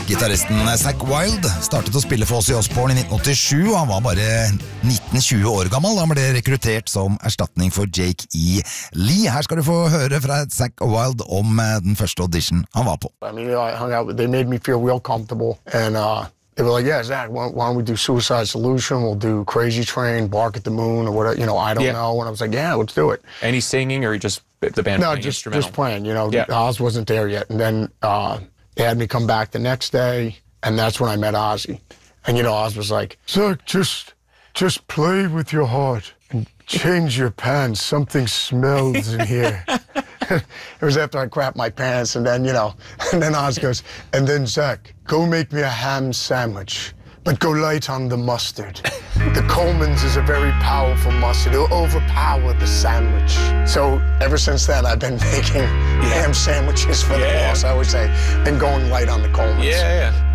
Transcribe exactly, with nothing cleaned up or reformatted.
Gitaristen Zakk Wylde startet å spille for Ozzy Osbourne i nitten åttisju, og han var bare nitten tjue år gammel da han ble rekruttert som erstatning for Jake E. Lee. Her skal du få høre fra Zakk Wylde om den første audition han var på. I mean, I hung out, they made me feel real comfortable, and uh, they were like, yeah, Zach, why, why don't we do Suicide Solution? We'll do Crazy Train, Bark at the Moon, or whatever, you know, I don't yeah. know. And I was like, yeah, let's do it. Any singing, or just the band no, playing just, instrumental? just playing, you know, yeah. Oz wasn't there yet. And then uh, they had me come back the next day, and that's when I met Ozzy. And, you know, Oz was like, Zach, just, just play with your heart and change your pants. Something smells in here. It was after I crapped my pants, and then, you know, and then Oz goes, and then, Zach, go make me a ham sandwich, but go light on the mustard. The Coleman's is a very powerful mustard. It'll overpower the sandwich. So ever since then, I've been making yeah. ham sandwiches for yeah. the boss, I would say, and going light on the Coleman's. Yeah, yeah.